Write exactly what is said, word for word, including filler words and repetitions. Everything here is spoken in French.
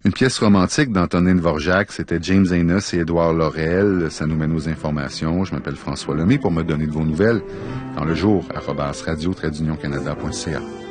Une pièce romantique d'Antonin Dvorak, c'était James Enos et Édouard Laurel. Ça nous mène aux informations. Je m'appelle François Lemay. Pour me donner de vos nouvelles, dans le jour, arobase radio-canada.ca.